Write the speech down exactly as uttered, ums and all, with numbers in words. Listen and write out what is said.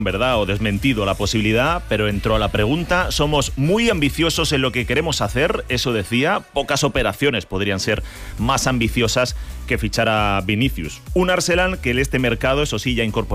¿verdad? O desmentido la posibilidad, pero entró a la pregunta. Somos muy ambiciosos en lo que queremos hacer, eso decía. Pocas operaciones podrían ser más ambiciosas que fichar a Vinicius. Un Arsenal que en este mercado, eso sí, ya incorporó